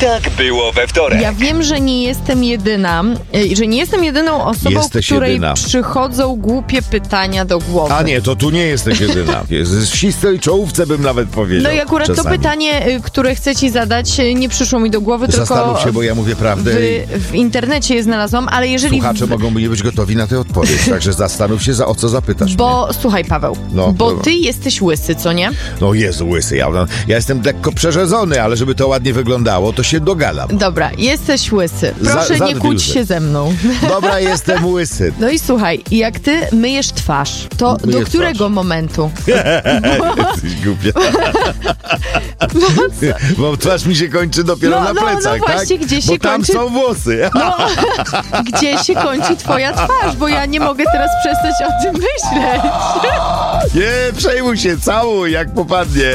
tak było we wtorek. Ja wiem, że nie jestem jedyna, że nie jestem jedyną osobą, Jesteś której jedyna. przychodzą głupie pytania do głowy. A nie, to tu nie jesteś jedyna. Z ścisłej czołówce bym nawet powiedział. No i akurat czasami. to pytanie, które chcę ci zadać, nie przyszło mi do głowy, Zastanów tylko się, bo ja mówię prawdę. w internecie je znalazłam, ale jeżeli... Słuchacze mogą nie być gotowi na tę odpowiedź, także zastanów się, o co zapytasz mnie. Bo słuchaj, Paweł, No, bo dobra. ty jesteś łysy, co nie? No Jezu, łysy, ja jestem lekko przerzedzony, ale żeby to ładnie wyglądało, to się dogadam. Dobra, jesteś łysy. Proszę nie zadwił kłóć się. się ze mną. Dobra, jestem łysy. No i słuchaj, jak ty myjesz twarz, to Myję do którego twarz. momentu? Jesteś głupia. Bo twarz mi się kończy dopiero na plecach, no właśnie, tak? gdzie się Bo tam kończy... są włosy. No, gdzie się kończy twoja twarz? Bo ja nie mogę teraz przestać o tym myśleć. Nie przejmuj się, całuj jak popadnie.